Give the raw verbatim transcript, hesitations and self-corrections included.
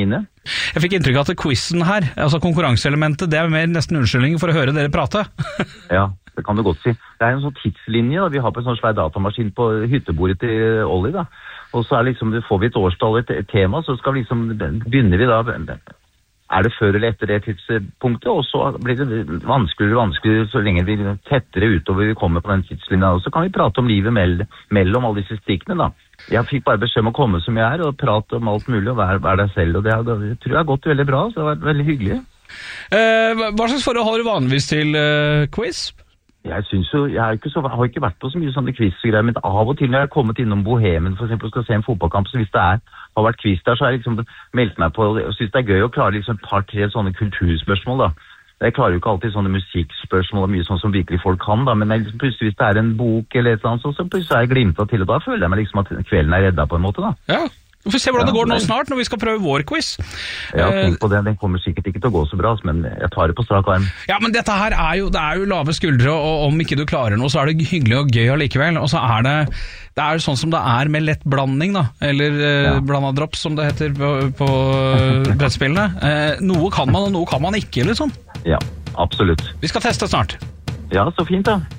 vinne. Jeg fikk inntrykk av at quizen her, altså konkurranseelementet, det er mer nesten unnskyldning for å høre dere prate. Ja, det kan du godt si. Det er en sånn tidslinje da. Vi har på en sånn svær datamaskin på hyttebordet til Olli da. Og så er liksom, får vi et årstall, et, et tema, så skal vi liksom, begynner vi da, er det før eller etter det tidspunktet, og så blir det vanskeligere og vanskeligere så lenge vi tettere utover vi kommer på den tidslinja, og så kan vi prate om livet mell mellom alle disse stikkene da. Jeg fikk bare beskjed om å komme som jeg er, og prate om alt mulig, og være, være deg selv, og det, det tror jeg har gått veldig bra, så det har vært veldig hyggelig. Eh, hva slags forhold har du vanligvis til uh, quiz? Jeg synes jo, jeg har ikke, så, har ikke vært på så mye sånne quiz-greier, men av og til når jeg har kommet innom Bohemen, for eksempel, og skal se en fotballkamp, så hvis det er, har vært quiz der, så har jeg liksom meldt meg på, og synes det er gøy å klare liksom et par-tre sånne kulturspørsmål da. Jeg klarer jo ikke alltid sånne musikkspørsmål og mye sånn som virkelig folk kan da, men liksom, plutselig hvis det er en bok eller et eller annet, så, så plutselig er jeg glimtet til, og da føler jeg meg liksom at kvelden er redda på en måte da. Ja. Vi får se hvordan ja, det går nå snart når vi skal prøve vår quiz. Ja, tenk på det. Den kommer sikkert ikke til å gå så bra, men jeg tar det på strak arm. Ja, men dette her er jo, det er jo lave skuldre, og om ikke du klarer noe, så er det hyggelig og gøy allikevel. Og så er det, det er jo sånn som det er med lett blanding da, eller eh, ja. blanda drops som det heter på, på brettspillene. Eh, noe kan man, og noe kan man ikke, liksom. Ja, absolutt. Vi skal teste snart. Ja, så fint da.